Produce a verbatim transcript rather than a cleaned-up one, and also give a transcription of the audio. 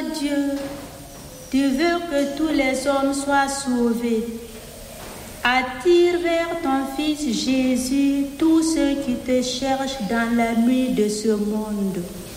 Dieu, tu veux que tous les hommes soient sauvés. Attire vers ton Fils Jésus tous ceux qui te cherchent dans la nuit de ce monde.